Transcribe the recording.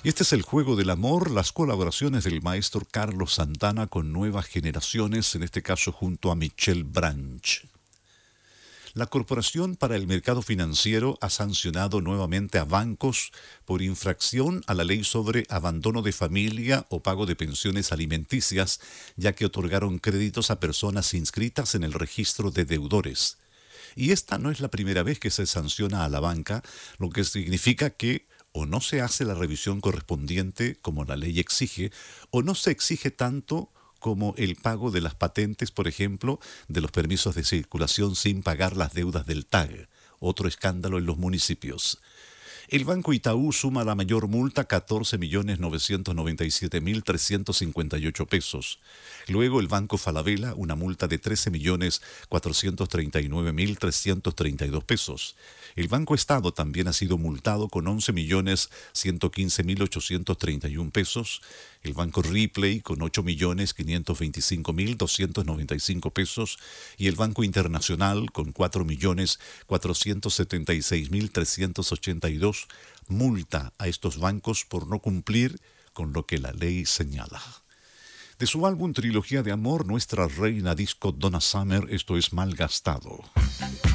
Y este es el juego del amor, las colaboraciones del maestro Carlos Santana con nuevas generaciones, en este caso junto a Michelle Branch. La Corporación para el Mercado Financiero ha sancionado nuevamente a bancos por infracción a la ley sobre abandono de familia o pago de pensiones alimenticias, ya que otorgaron créditos a personas inscritas en el registro de deudores. Y esta no es la primera vez que se sanciona a la banca, lo que significa que o no se hace la revisión correspondiente como la ley exige, o no se exige tanto como el pago de las patentes, por ejemplo, de los permisos de circulación sin pagar las deudas del TAG, otro escándalo en los municipios. El Banco Itaú suma la mayor multa, 14.997.358 pesos. Luego el Banco Falabella, una multa de 13.439.332 pesos. El Banco Estado también ha sido multado con 11.115.831 pesos. El Banco Ripley con 8.525.295 pesos. Y el Banco Internacional con 4.476.382. Multa a estos bancos por no cumplir con lo que la ley señala. De su álbum Trilogía de Amor, nuestra reina disco Donna Summer, esto es Malgastado.